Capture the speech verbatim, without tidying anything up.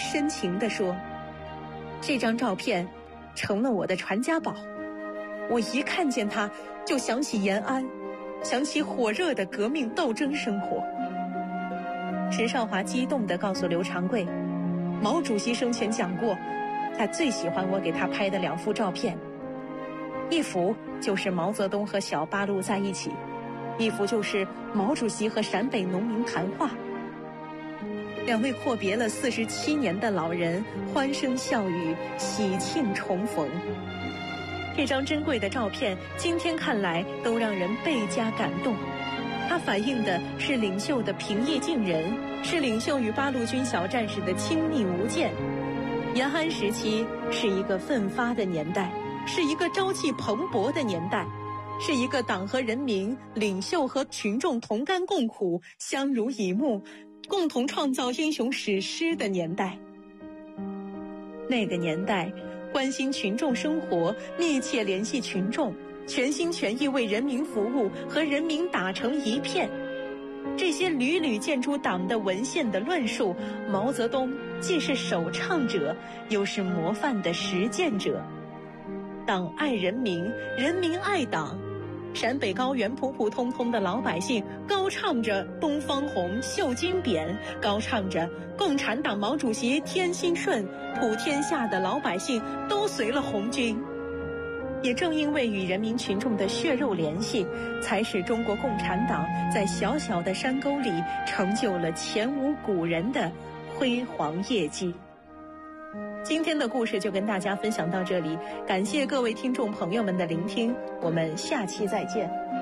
深情地说：“这张照片成了我的传家宝，我一看见它就想起延安，想起火热的革命斗争生活。”石少华激动地告诉刘长贵，毛主席生前讲过，他最喜欢我给他拍的两幅照片，一幅就是毛泽东和小八路在一起，一幅就是毛主席和陕北农民谈话。两位阔别了四十七年的老人欢声笑语，喜庆重逢。这张珍贵的照片今天看来都让人倍加感动，它反映的是领袖的平易近人，是领袖与八路军小战士的亲密无间。延安时期是一个奋发的年代，是一个朝气蓬勃的年代，是一个党和人民、领袖和群众同甘共苦、相濡以沫，共同创造英雄史诗的年代。那个年代，关心群众生活，密切联系群众，全心全意为人民服务，和人民打成一片。这些屡屡见诸党的文献的论述，毛泽东既是首倡者，又是模范的实践者。党爱人民，人民爱党。陕北高原普普通通的老百姓高唱着东方红，绣金匾，高唱着共产党毛主席天心顺，普天下的老百姓都随了红军。也正因为与人民群众的血肉联系，才使中国共产党在小小的山沟里成就了前无古人的辉煌业绩。今天的故事就跟大家分享到这里，感谢各位听众朋友们的聆听，我们下期再见。